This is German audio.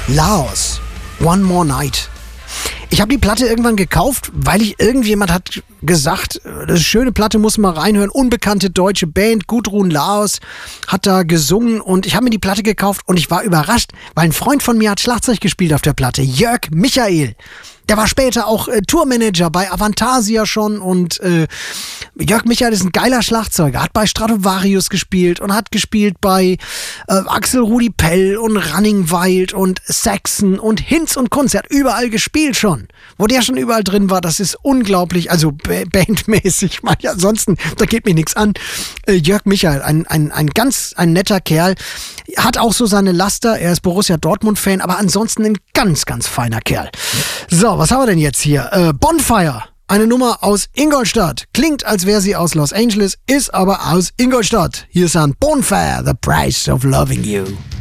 Laos, One More Night. Ich habe die Platte irgendwann gekauft, weil irgendjemand hat gesagt, das ist eine schöne Platte, muss man reinhören. Unbekannte deutsche Band, Gudrun Laos hat da gesungen und ich habe mir die Platte gekauft und ich war überrascht, weil ein Freund von mir hat Schlagzeug gespielt auf der Platte, Jörg Michael. Der war später auch Tourmanager bei Avantasia schon und Jörg Michael ist ein geiler Schlagzeuger, hat bei Stratovarius gespielt und hat gespielt bei Axel Rudi Pell und Running Wild und Saxon und Hinz und Kunz. Er hat überall gespielt schon. Wo der schon überall drin war, das ist unglaublich, also bandmäßig. Ansonsten, da geht mir nichts an. Jörg Michael, ein netter Kerl, hat auch so seine Laster, er ist Borussia Dortmund-Fan, aber ansonsten ein ganz, ganz feiner Kerl. So, was haben wir denn jetzt hier? Bonfire, eine Nummer aus Ingolstadt. Klingt, als wäre sie aus Los Angeles, ist aber aus Ingolstadt. Hier ist ein Bonfire, The Price of Loving You.